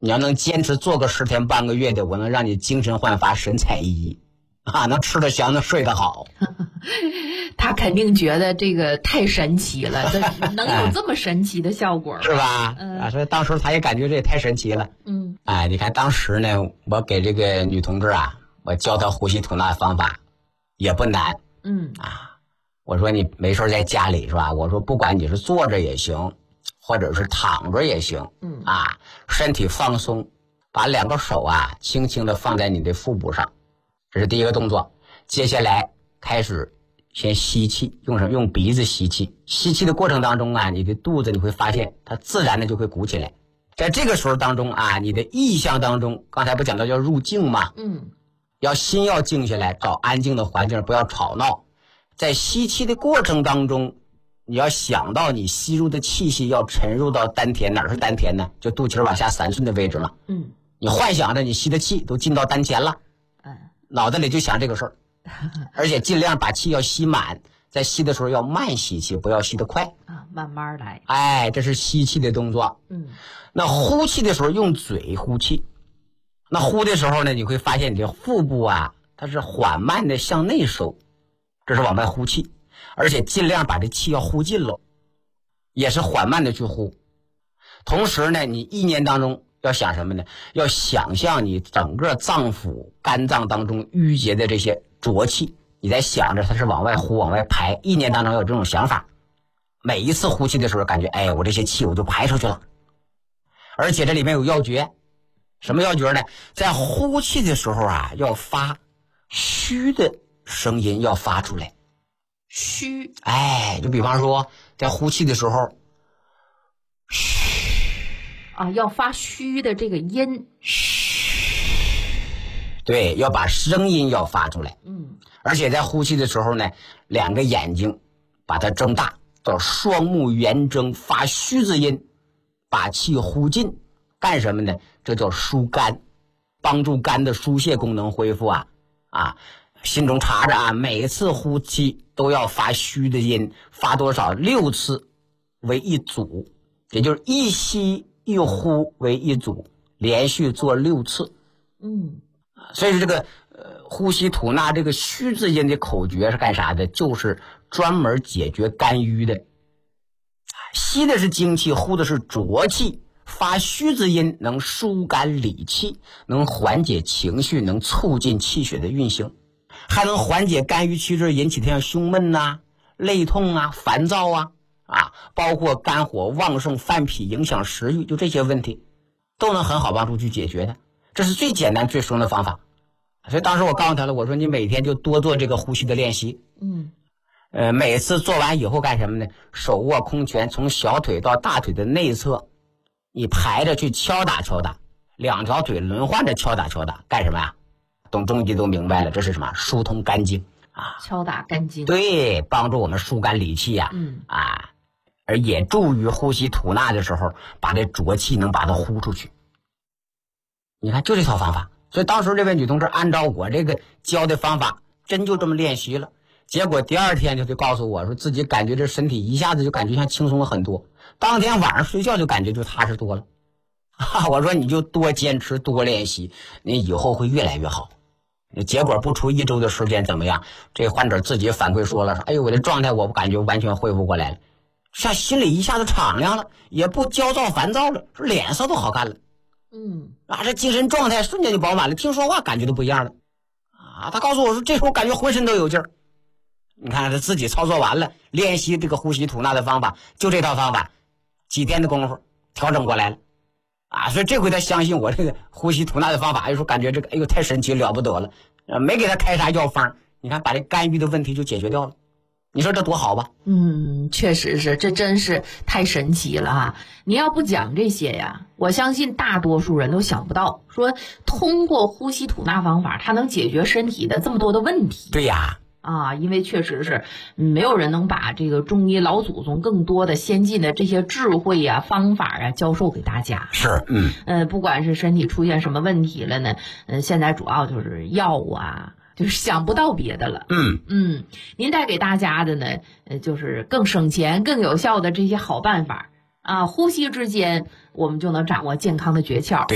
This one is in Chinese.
你要能坚持做个10天半个月的，我能让你精神焕发，神采奕奕啊，能吃得香，能睡得好。 他肯定觉得这个太神奇了，能有这么神奇的效果是吧？所以当时他也感觉这也太神奇了。你看当时呢，我给这个女同志啊，我教她呼吸吐纳方法也不难。我说你没事在家里是吧？我说不管你是坐着也行，或者是躺着也行。身体放松，把2个手啊轻轻的放在你的腹部上，这是第一个动作。接下来开始先吸气，用鼻子吸气。吸气的过程当中啊，你的肚子你会发现它自然的就会鼓起来。在这个时候当中啊，你的意象当中，刚才不讲到叫入静吗？心要静下来，找安静的环境，不要吵闹。在吸气的过程当中，你要想到你吸入的气息要沉入到丹田，哪是丹田呢？就肚脐往下3寸的位置了。你幻想着你吸的气都进到丹田了，脑袋里就想这个事儿。而且尽量把气要吸满，在吸的时候要慢吸气，不要吸得快慢慢来。 这是吸气的动作。那呼气的时候用嘴呼气，那呼的时候呢，你会发现你的腹部啊，它是缓慢的向内收，这是往外呼气，而且尽量把这气要呼尽了，也是缓慢的去呼。同时呢，你意念当中要想什么呢？要想象你整个脏腑肝脏当中淤结的这些浊气，你在想着它是往外呼往外排，意念当中有这种想法。每一次呼气的时候感觉我这些气我就排出去了。而且这里面有要诀，什么要诀呢？在呼气的时候啊，要发虚的声音要发出来。 虚就比方说在呼气的时候要发虚的这个音， 对，要把声音要发出来。而且在呼气的时候呢，2个眼睛把它睁大，叫双目圆睁，发虚字音，把气呼尽。干什么呢？这叫疏肝，帮助肝的疏泄功能恢复心中查着每次呼气都要发虚的音，发多少？6次为一组，也就是一吸一呼为一组，连续做6次。所以这个呼吸吐纳这个虚字音的口诀是干啥的？就是专门解决肝郁的。吸的是精气，呼的是浊气，发虚字音能疏肝理气，能缓解情绪，能促进气血的运行，还能缓解肝郁气滞引起的像胸闷累痛烦躁包括肝火旺盛犯脾影响食欲，就这些问题都能很好帮助去解决的。这是最简单最实用的方法。所以当时我告诉他了，我说你每天就多做这个呼吸的练习。每次做完以后干什么呢？手握空拳，从小腿到大腿的内侧，你排着去敲打敲打，2条腿轮换着敲打敲打，干什么呀？懂中医都明白了，这是什么？疏通肝经敲打肝经。 对，帮助我们疏肝理气而也助于呼吸吐纳的时候把这浊气能把它呼出去。你看就这套方法。所以当时这位女同志按照我这个教的方法真就这么练习了，结果第2天就告诉我说自己感觉这身体一下子就感觉像轻松了很多，当天晚上睡觉就感觉就踏实多了。我说你就多坚持多练习，你以后会越来越好。结果不出1周的时间怎么样？这患者自己反馈说了，我的状态我感觉完全恢复过来了，像心里一下子敞亮了，也不焦躁烦躁了，脸色都好看了。这精神状态瞬间就饱满了，听说话感觉都不一样了他告诉我说这时候感觉浑身都有劲儿。你看他自己操作完了，练习这个呼吸吐纳的方法，就这套方法几天的功夫调整过来了所以这回他相信我这个呼吸吐纳的方法，说感觉这个太神奇了不得了，没给他开啥药方，你看把这肝郁的问题就解决掉了。你说这多好吧？ 确实是，这真是太神奇了你要不讲这些呀，我相信大多数人都想不到，说通过呼吸吐纳方法，它能解决身体的这么多的问题。 对呀。 因为确实是没有人能把这个中医老祖宗更多的先进的这些智慧方法教授给大家。 是。 不管是身体出现什么问题了呢，现在主要就是药就是想不到别的了。您带给大家的呢，就是更省钱更有效的这些好办法呼吸之间我们就能掌握健康的诀窍。